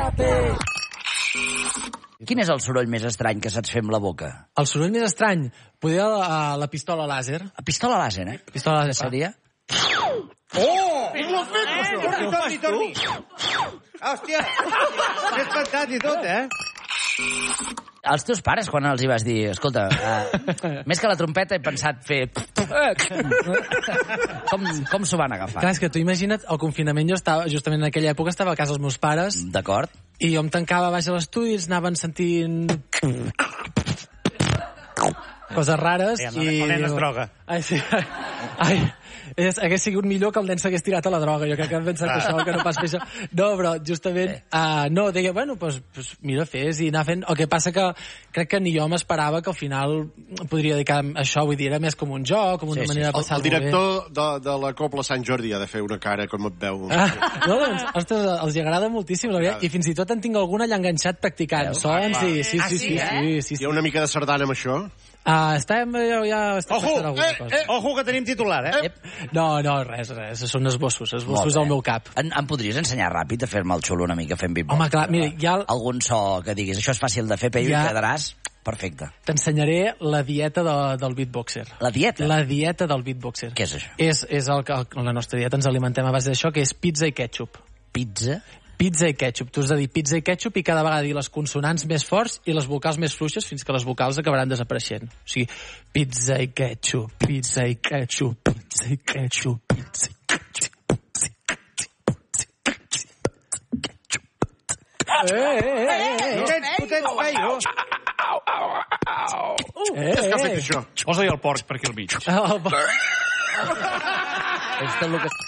Quin és el soroll més estrany que saps fer amb la boca? El soroll més estrany, poder la pistola làser. La pistola làser, eh? Pistola làser. Seria? Torni. Hòstia, t'he espantat i tot, Els teus pares, quan els hi vas dir, escolta, més que la trompeta he pensat fer... Com s'ho van agafar? Clar, és que tu imagina't, el confinament, jo estava, justament en aquella època estava a casa dels meus pares. D'acord. I jo em tancava baix a l'estudi, els anaven sentint... coses rares. El nen es droga. Ai, sí. Ai, hagués sigut millor que el nen s'hagués tirat a la droga. Jo crec que han pensat que això, que no pas fer això. No, però justament, no, deia, bueno, pues mira, fes i anar fent. El que passa que crec que ni jo m'esperava que al final podria dedicar a això, vull dir, era més com un joc, com una manera de passar-ho bé. El director de la Copla Sant Jordi ha de fer una cara com et veu. No, doncs, ostres, els agrada moltíssim, la veritat, i fins i tot en tinc alguna allà enganxat practicant sons, sí. Hi ha una mica de sardana amb això? Estem ja... Ojo, que tenim titular, No, res, són esbossos al meu cap. Em podries ensenyar ràpid a fer-me el xulo una mica fent beatbox? Home, clar, mira, ja... Algun so que diguis, això és fàcil de fer, Peyu, i quedaràs perfecte. T'ensenyaré la dieta del beatboxer. La dieta? La dieta del beatboxer. Què és això? És la nostra dieta, ens alimentem a base d'això, que és pizza i ketchup. Pizza? Pizza i ketchup. Tu has de dir pizza i ketchup i cada vegada dir les consonants més forts i les vocals més fluixes fins que les vocals acabaran desapareixent. O sigui, pizza i ketchup, pizza i ketchup, pizza i ketchup, pizza i ketchup. Potets, veio. Què és que ha fet això? Posa-hi el porc per aquí al mig. És tot el que...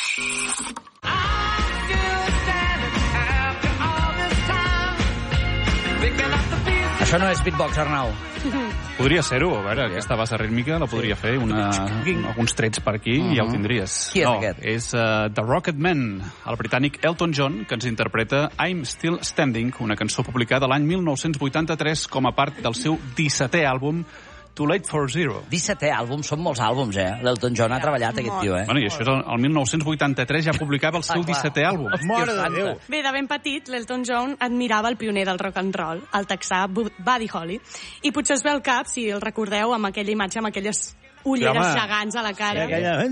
Això no és beatbox, Arnau. Podria ser-ho, a veure, aquesta base rítmica la podria fer, alguns trets per aquí i ja ho tindries. Qui és aquest? És The Rocket Man, el britànic Elton John, que ens interpreta I'm Still Standing, una cançó publicada l'any 1983 com a part del seu 17è àlbum Too Late for Zero. 17è àlbum, són molts àlbums, L'Elton John ha treballat, aquest tio, Bueno, i això és el 1983, ja publicava el seu 17è àlbum. Mare de Déu. Bé, de ben petit, l'Elton John admirava el pioner del rock and roll, el texà Buddy Holly. I potser es ve al cap, si el recordeu, amb aquella imatge, amb aquelles ulleres gegants a la cara.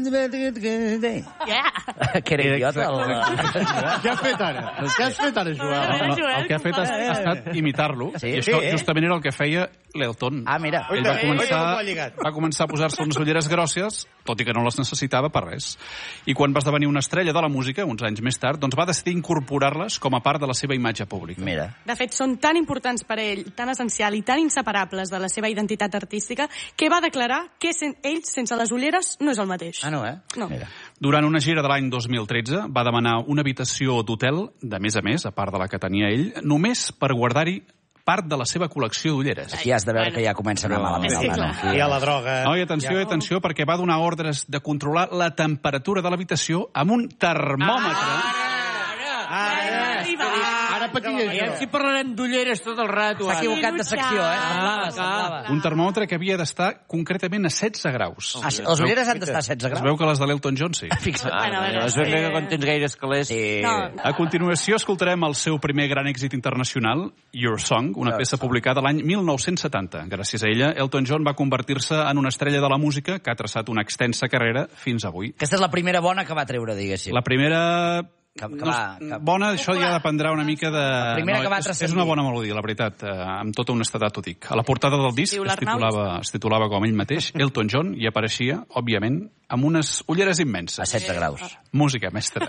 Que era idiota. Què has fet ara? Joel? El que ha fet ha estat imitar-lo, i això justament era el que feia l'Elton. Mira. Ell va començar a posar-se unes ulleres grosses, tot i que no les necessitava per res. I quan va esdevenir una estrella de la música, uns anys més tard, doncs va decidir incorporar-les com a part de la seva imatge pública. Mira. De fet, són tan importants per ell, tan essencial i tan inseparables de la seva identitat artística, que va declarar que ell, sense les ulleres, no és el mateix. No. No. Mira. Durant una gira de l'any 2013 va demanar una habitació d'hotel, de més a més, a part de la que tenia ell, només per guardar-hi part de la seva col·lecció d'ulleres. Aquí has de veure que ja comença a anar malament. I a la droga. No, i atenció, perquè va donar ordres de controlar la temperatura de l'habitació amb un termòmetre. Ara patia jo. Si parlarem d'ulleres tot el rato. S'ha equivocat de secció, Un termòmetre que havia d'estar concretament a 16 graus. Les ulleres han d'estar a 16 Es graus? veu que les de l'Elton John sí. Es veu que quan tens gaires calés... A continuació escoltarem el seu primer gran èxit internacional, Your Song, una peça publicada l'any 1970. Gràcies a ella, Elton John va convertir-se en una estrella de la música que ha traçat una extensa carrera fins avui. Aquesta és la primera bona que va treure, diguéssim. La primera... que bona, això ja dependrà una mica de... La primera que va és transcendir. una bona melodia, la veritat, amb tota honestedat ho dic. A la portada del disc es titulava com ell mateix, Elton John, i apareixia, òbviament, amb unes ulleres immenses. A 16 graus. Música, mestre.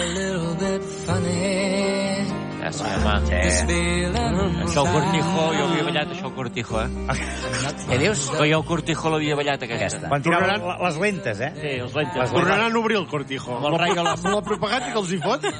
Ja sí, home. Això el Cortijo, jo havia ballat això el Cortijo, Què dius? Que jo el Cortijo l'havia ballat aquesta. Quan tiraven les lentes, Sí, els lentes. Tornaran a obrir el Cortijo. Amb el Regalar. Amb la propaganda que els hi fot?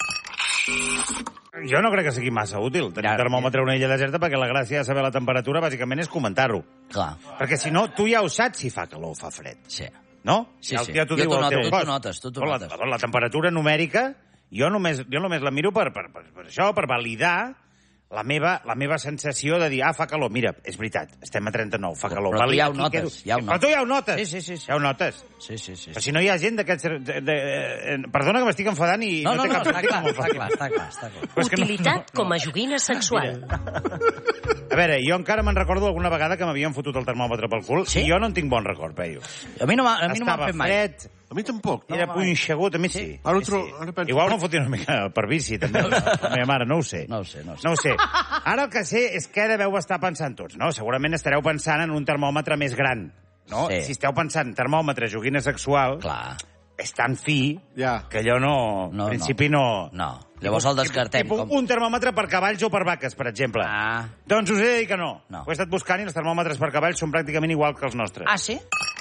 Jo no crec que sigui massa útil tenir un termòmetre a una illa deserta, perquè la gràcia de saber la temperatura bàsicament és comentar-ho. Clar. Perquè si no, tu ja ho saps si fa calor o fa fred. Sí. No? Sí. Ja t'ho diu el teu cos. Tu notes. La temperatura numèrica, jo només la miro per això, per validar la meva sensació de dir, fa calor. Mira, és veritat, estem a 39, fa calor. Però tu ja ho notes. Però tu ja ho notes. Sí. Ja ho notes. Sí. Però si no hi ha gent d'aquests... Perdona que m'estic enfadant i No, té cap està sentit. clar. Però és que Utilitat com a joguina sexual. A veure, jo encara me'n recordo alguna vegada que m'havien fotut el termòmetre pel cul i jo no en tinc bon record, Peyu. A mi no m'han fet mai. Estava fred, A mi tampoc. era punxegut, a mi sí. Ara penso... Igual no fotia una mica per bici, també. La meva mare, no ho sé. No ho sé. No ho sé. Ara el que sé és què deveu estar pensant tots, no? Segurament estareu pensant en un termòmetre més gran, no? Sí. Si esteu pensant termòmetre, joguina sexual, Clar. és tan fi Ja. que allò no... No, en principi no... No. Llavors el descartem. Tipus un termòmetre per cavalls o per vaques, per exemple. Doncs us he de dir que no. No. Ho he estat buscant i els termòmetres per cavalls són pràcticament igual que els nostres. Sí?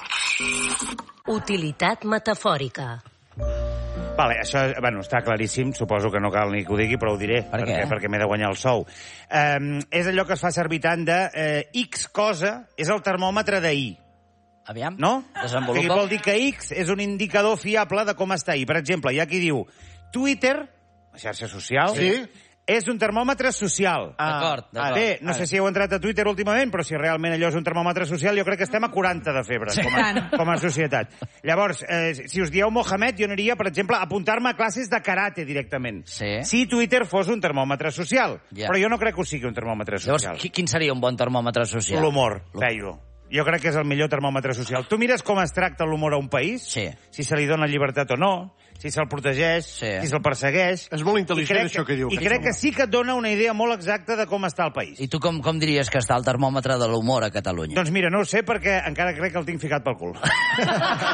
Utilitat metafòrica. Vale, això, bueno, està claríssim, suposo que no cal ni que ho digui, però ho diré, Per què? perquè m'he de guanyar el sou. És allò que es fa servir tant de X cosa és el termòmetre d'ahir. Aviam, No? desenvolupa. Que vol dir que X és un indicador fiable de com està ahir. Per exemple, hi ha qui diu Twitter, la xarxa social, és un termòmetre social. D'acord. Bé, no sé si heu entrat a Twitter últimament, però si realment allò és un termòmetre social, jo crec que estem a 40 de febre com a societat. Llavors, si us dieu Mohamed, jo aniria, per exemple, a apuntar-me a classes de karate directament. Sí. Si Twitter fos un termòmetre social. Ja. Però jo no crec que ho sigui un termòmetre social. Llavors, quin seria un bon termòmetre social? L'humor, Peyu. Jo crec que és el millor termòmetre social. Tu mires com es tracta l'humor a un país? Sí. Si se li dona llibertat o no, si se'l protegeix, si se'l persegueix... És molt intel·ligent, això que diu. I crec que sí que et dona una idea molt exacta de com està el país. I tu com diries que està el termòmetre de l'humor a Catalunya? Doncs mira, no ho sé, perquè encara crec que el tinc ficat pel cul.